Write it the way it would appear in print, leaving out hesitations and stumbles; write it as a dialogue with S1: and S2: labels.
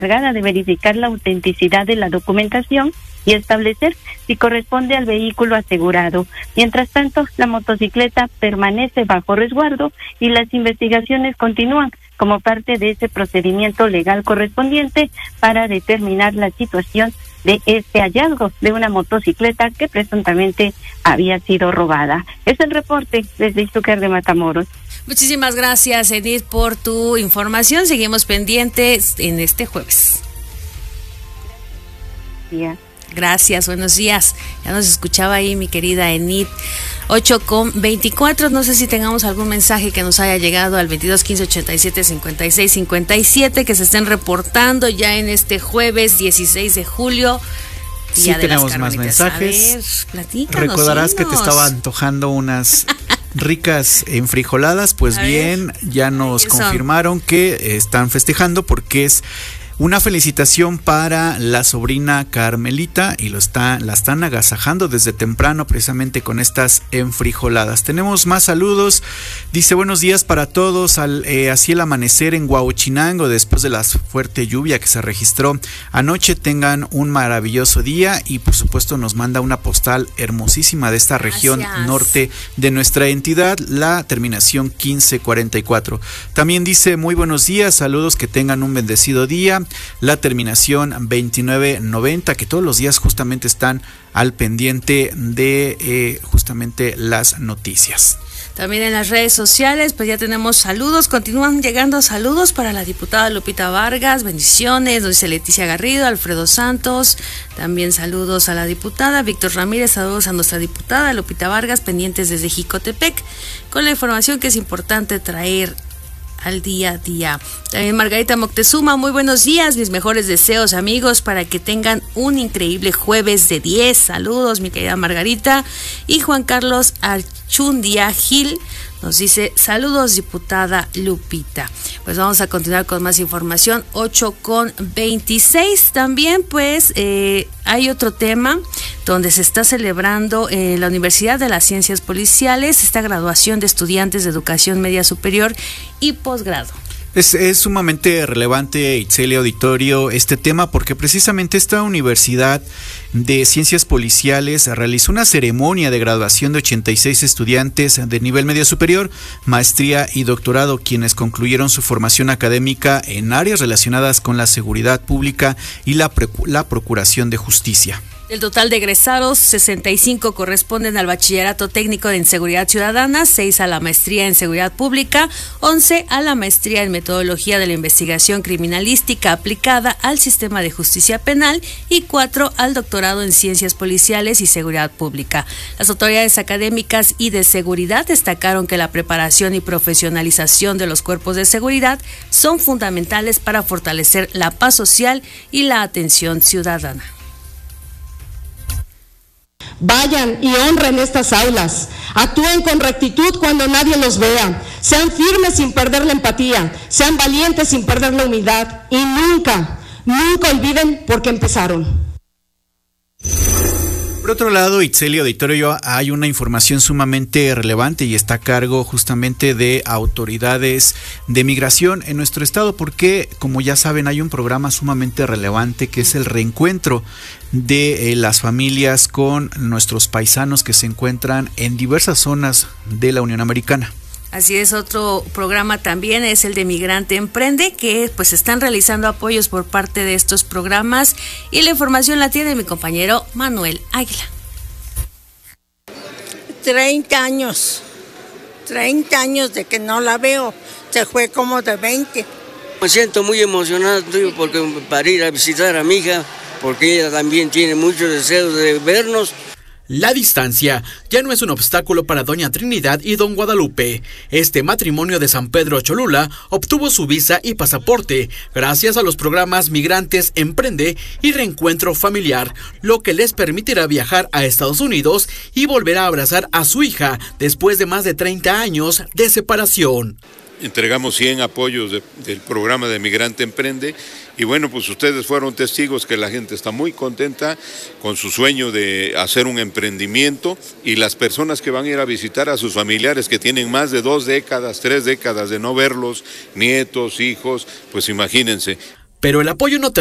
S1: encargada de verificar la autenticidad de la documentación y establecer si corresponde al vehículo asegurado. Mientras tanto, la motocicleta permanece bajo resguardo y las investigaciones continúan como parte de ese procedimiento legal correspondiente para determinar la situación de este hallazgo de una motocicleta que presuntamente había sido robada. Es el reporte desde Izúcar de Matamoros.
S2: Muchísimas gracias, Edith, por tu información. Seguimos pendientes en este jueves.
S1: Yeah.
S2: Gracias, buenos días. Ya nos escuchaba ahí mi querida Enid. 8:24, no sé si tengamos algún mensaje que nos haya llegado al 2215-87-56-57, que se estén reportando ya en este jueves 16 de julio.
S3: Sí, tenemos más mensajes.
S2: A ver, platícanos.
S3: Recordarás que te estaba antojando unas ricas enfrijoladas, pues bien, ya nos confirmaron que están festejando porque es una felicitación para la sobrina Carmelita y la están agasajando desde temprano precisamente con estas enfrijoladas. Tenemos más saludos. Dice buenos días para todos. Así el amanecer en Huauchinango después de la fuerte lluvia que se registró anoche. Tengan un maravilloso día y por supuesto nos manda una postal hermosísima de esta región norte de nuestra entidad, la terminación 1544. También dice muy buenos días, saludos, que tengan un bendecido día. La terminación 2990, que todos los días justamente están al pendiente de justamente las noticias.
S2: También en las redes sociales, pues ya tenemos saludos, continúan llegando saludos para la diputada Lupita Vargas, bendiciones, nos dice Leticia Garrido, Alfredo Santos, también saludos a la diputada Víctor Ramírez, saludos a nuestra diputada Lupita Vargas, pendientes desde Jicotepec, con la información que es importante traer al día a día. También Margarita Moctezuma, muy buenos días, mis mejores deseos, amigos, para que tengan un increíble jueves de 10. Saludos, mi querida Margarita. Y Juan Carlos Archundia Gil nos dice, saludos, diputada Lupita. Pues vamos a continuar con más información. 8:26. También pues hay otro tema donde se está celebrando en la Universidad de las Ciencias Policiales esta graduación de estudiantes de educación media superior y posgrado.
S3: Es sumamente relevante, Itzel, auditorio, este tema porque precisamente esta Universidad de Ciencias Policiales realizó una ceremonia de graduación de 86 estudiantes de nivel medio superior, maestría y doctorado, quienes concluyeron su formación académica en áreas relacionadas con la seguridad pública y la procuración de justicia.
S2: Del total de egresados, 65 corresponden al Bachillerato Técnico en Seguridad Ciudadana, 6 a la Maestría en Seguridad Pública, 11 a la Maestría en Metodología de la Investigación Criminalística aplicada al Sistema de Justicia Penal y 4 al Doctorado en Ciencias Policiales y Seguridad Pública. Las autoridades académicas y de seguridad destacaron que la preparación y profesionalización de los cuerpos de seguridad son fundamentales para fortalecer la paz social y la atención ciudadana.
S4: Vayan y honren estas aulas, actúen con rectitud cuando nadie los vea, sean firmes sin perder la empatía, sean valientes sin perder la humildad y nunca olviden por qué empezaron.
S3: Por otro lado, Itzel, auditorio, hay una información sumamente relevante y está a cargo justamente de autoridades de migración en nuestro estado porque, como ya saben, hay un programa sumamente relevante que es el reencuentro de las familias con nuestros paisanos que se encuentran en diversas zonas de la Unión Americana.
S2: Así es, otro programa también es el de Migrante Emprende, que pues están realizando apoyos por parte de estos programas y la información la tiene mi compañero Manuel Águila.
S5: 30 años de que no la veo, se fue como de 20.
S6: Me siento muy emocionado porque para ir a visitar a mi hija, porque ella también tiene mucho deseo de vernos.
S7: La distancia ya no es un obstáculo para doña Trinidad y don Guadalupe. Este matrimonio de San Pedro Cholula obtuvo su visa y pasaporte gracias a los programas Migrantes Emprende y Reencuentro Familiar, lo que les permitirá viajar a Estados Unidos y volver a abrazar a su hija después de más de 30 años de separación.
S8: Entregamos 100 apoyos del programa de Migrante Emprende y bueno, pues ustedes fueron testigos que la gente está muy contenta con su sueño de hacer un emprendimiento y las personas que van a ir a visitar a sus familiares que tienen más de 2 décadas, 3 décadas de no verlos, nietos, hijos, pues imagínense.
S7: Pero el apoyo no